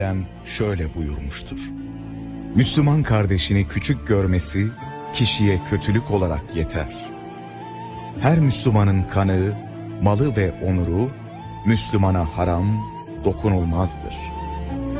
şöyle buyurmuştur: Müslüman kardeşini küçük görmesi kişiye kötülük olarak yeter. Her Müslümanın kanı, malı ve onuru Müslümana haram, dokunulmazdır.